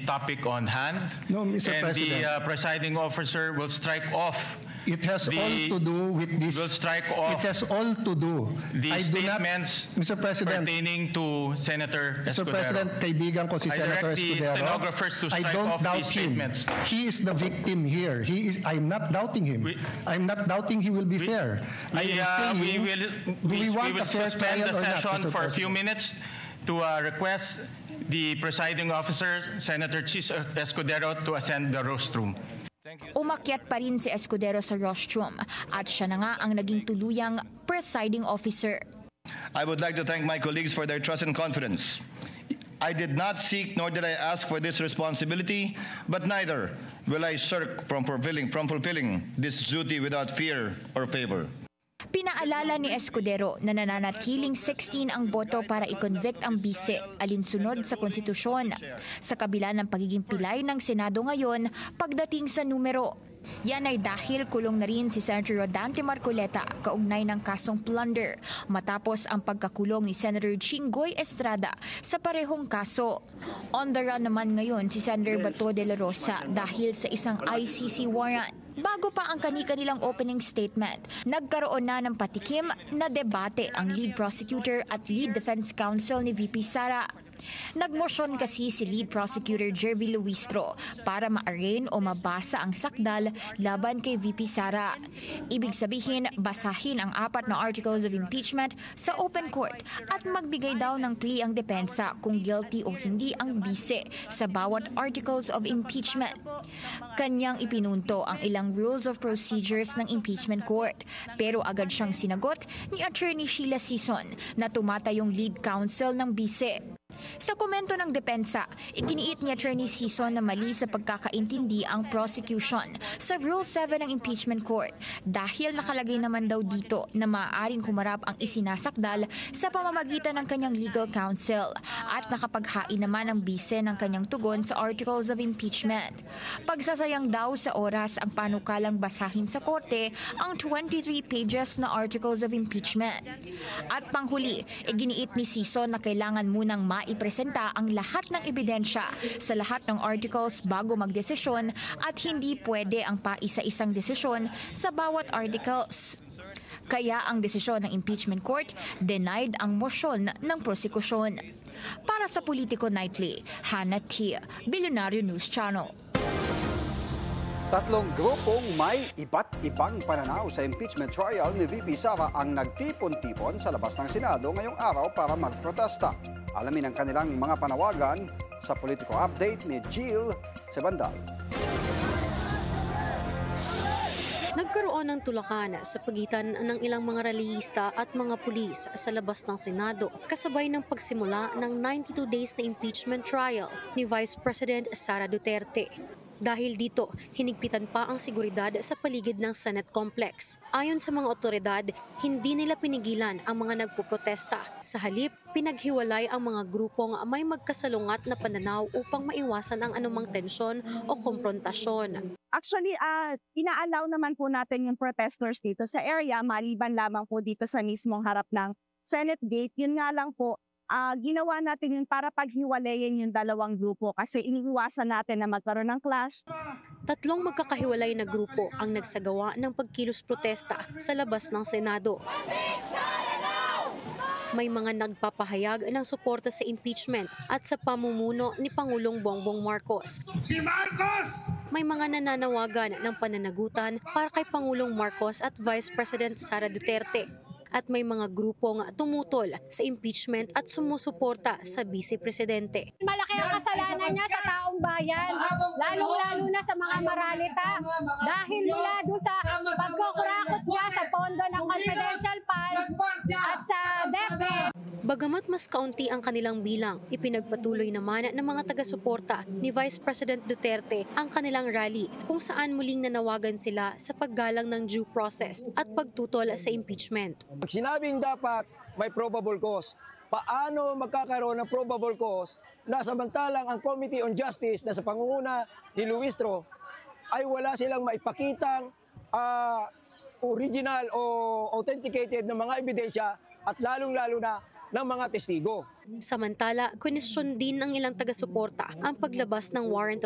topic on hand. No, Mr. And President. the presiding officer will strike off. It has all to do with this. Will strike off. It has all to do. The I do not, statements Mr. President, pertaining to Senator Mr. Escudero. President, kaibigan ko si I Senator direct the Escudero. stenographers to I strike don't off doubt these him. statements. He is the victim here. I'm not doubting him. I'm not doubting he will be fair. We will suspend the session for a few minutes to request the presiding officer, Senator Chis Escudero, to ascend the rostrum. Umakyat pa rin si Escudero sa rostrum at siya na nga ang naging tuluyang presiding officer. I would like to thank my colleagues for their trust and confidence. I did not seek nor did I ask for this responsibility, but neither will I shirk from fulfilling this duty without fear or favor. Pinaalala ni Escudero na nananatiling 16 ang boto para i-convict ang bise alinsunod sa konstitusyon. Sa kabila ng pagiging pilay ng Senado ngayon pagdating sa numero. Yan ay dahil kulong na rin si Senator Rodante Marcoleta kaugnay ng kasong plunder matapos ang pagkakulong ni Senator Jinggoy Estrada sa parehong kaso. On the run naman ngayon si Senator Bato de la Rosa dahil sa isang ICC warrant. Bago pa ang kani-kanilang opening statement, nagkaroon na ng patikim na debate ang lead prosecutor at lead defense counsel ni VP Sara. Nagmosyon kasi si lead prosecutor Jervy Luistro para ma-arraign o mabasa ang sakdal laban kay VP Sara. Ibig sabihin, basahin ang 4 na articles of impeachment sa open court at magbigay daw ng plea ang depensa kung guilty o hindi ang bise sa bawat articles of impeachment. Kanyang ipinunto ang ilang rules of procedures ng impeachment court pero agad siyang sinagot ni Attorney Sheila Sison na tumatayong lead counsel ng bise. Sa komento ng depensa, iginiit ni Attorney Sison na mali sa pagkakaintindi ang prosecution sa Rule 7 ng Impeachment Court dahil nakalagay naman daw dito na maaaring humarap ang isinasakdal sa pamamagitan ng kanyang legal counsel at nakapaghain naman ang bise ng kanyang tugon sa Articles of Impeachment. Pagsasayang daw sa oras ang panukalang basahin sa korte ang 23 pages na Articles of Impeachment. At panghuli, iginiit ni Sison na kailangan munang ipresenta ang lahat ng ebidensya sa lahat ng articles bago magdesisyon at hindi pwede ang paisa-isang desisyon sa bawat articles. Kaya ang desisyon ng impeachment court denied ang motion ng prosekusyon. Para sa Politico Nightly, Hannah T. Billionario News Channel. Tatlong grupong may iba't ibang pananaw sa impeachment trial ni VP Sara ang nagtipon-tipon sa labas ng Senado ngayong araw para magprotesta. Alamin ang kanilang mga panawagan sa Politico Update ni Jill Sebandal. Nagkaroon ng tulakan sa pagitan ng ilang mga rallyista at mga pulis sa labas ng Senado kasabay ng pagsimula ng 92 days na impeachment trial ni Vice President Sara Duterte. Dahil dito, hinigpitan pa ang seguridad sa paligid ng Senate Complex. Ayon sa mga otoridad, hindi nila pinigilan ang mga nagpoprotesta. Sa halip, pinaghiwalay ang mga grupong may magkasalungat na pananaw upang maiwasan ang anumang tensyon o komprontasyon. Actually, inaalaw naman po natin yung protesters dito sa area, maliban lamang po dito sa mismong harap ng Senate Gate. Yun nga lang po, ginawa natin yun para paghiwalayin yung dalawang grupo kasi iniiwasan natin na magkaroon ng clash. Tatlong magkakahiwalay na grupo ang nagsagawa ng pagkilos protesta sa labas ng Senado. May mga nagpapahayag ng suporta sa impeachment at sa pamumuno ni Pangulong Bongbong Marcos. Si Marcos! May mga nananawagan ng pananagutan para kay Pangulong Marcos at Vice President Sara Duterte. At may mga grupong tumutol sa impeachment at sumusuporta sa Vice Presidente. Malaki ang kasalanan niya sa taong bayan, lalong-lalo na sa mga maralita dahil mula doon sa pagkukurakot niya sa pondo ng confidential fund at sa DepEd. Bagamat mas kaunti ang kanilang bilang, ipinagpatuloy naman ng mga taga-suporta ni Vice President Duterte ang kanilang rally kung saan muling nanawagan sila sa paggalang ng due process at pagtutol sa impeachment. Pag sinabing dapat may probable cause, paano magkakaroon ng probable cause na samantalang ang Committee on Justice na sa pangunguna ni Luistro ay wala silang maipakitang original o authenticated na mga ebidensya at lalong-lalo na ng mga testigo. Samantala, question din ng ilang taga-suporta ang paglabas ng warrant